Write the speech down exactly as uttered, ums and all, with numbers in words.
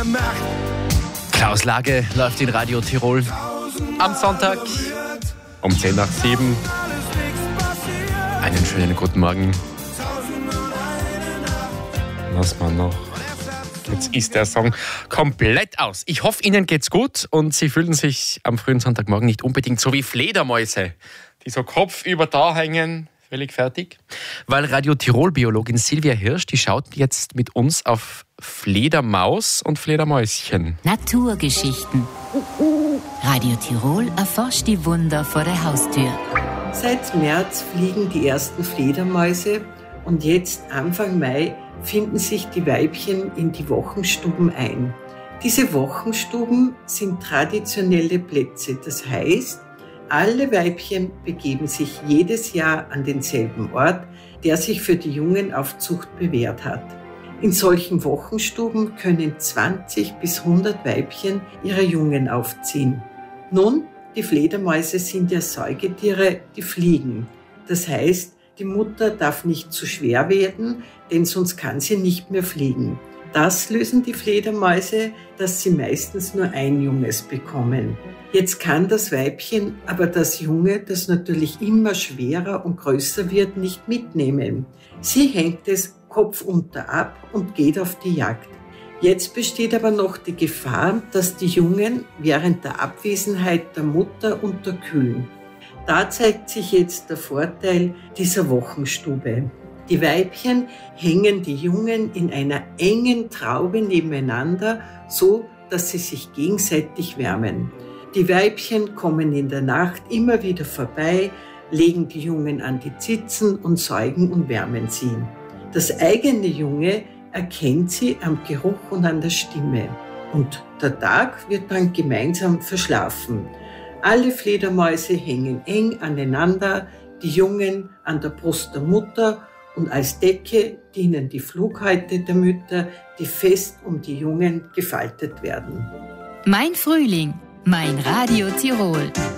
Macht. Klaus Lage läuft in Radio Tirol am Sonntag um zehn nach sieben. Einen schönen guten Morgen. Was man noch? Jetzt ist der Song komplett aus. Ich hoffe, Ihnen geht's gut und Sie fühlen sich am frühen Sonntagmorgen nicht unbedingt so wie Fledermäuse, die so kopfüber da hängen. Völlig fertig. Weil Radio Tirol-Biologin Silvia Hirsch, die schaut jetzt mit uns auf Fledermaus und Fledermäuschen. Naturgeschichten. Radio Tirol erforscht die Wunder vor der Haustür. Seit März fliegen die ersten Fledermäuse und jetzt Anfang Mai finden sich die Weibchen in die Wochenstuben ein. Diese Wochenstuben sind traditionelle Plätze, das heißt, alle Weibchen begeben sich jedes Jahr an denselben Ort, der sich für die Jungen auf Zucht bewährt hat. In solchen Wochenstuben können zwanzig bis hundert Weibchen ihre Jungen aufziehen. Nun, die Fledermäuse sind ja Säugetiere, die fliegen. Das heißt, die Mutter darf nicht zu schwer werden, denn sonst kann sie nicht mehr fliegen. Das lösen die Fledermäuse, dass sie meistens nur ein Junges bekommen. Jetzt kann das Weibchen aber das Junge, das natürlich immer schwerer und größer wird, nicht mitnehmen. Sie hängt es kopfunter ab und geht auf die Jagd. Jetzt besteht aber noch die Gefahr, dass die Jungen während der Abwesenheit der Mutter unterkühlen. Da zeigt sich jetzt der Vorteil dieser Wochenstube. Die Weibchen hängen die Jungen in einer engen Traube nebeneinander, so dass sie sich gegenseitig wärmen. Die Weibchen kommen in der Nacht immer wieder vorbei, legen die Jungen an die Zitzen und säugen und wärmen sie. Das eigene Junge erkennt sie am Geruch und an der Stimme. Und der Tag wird dann gemeinsam verschlafen. Alle Fledermäuse hängen eng aneinander, die Jungen an der Brust der Mutter, und als Decke dienen die Flughäute der Mütter, die fest um die Jungen gefaltet werden. Mein Frühling, mein Radio Tirol.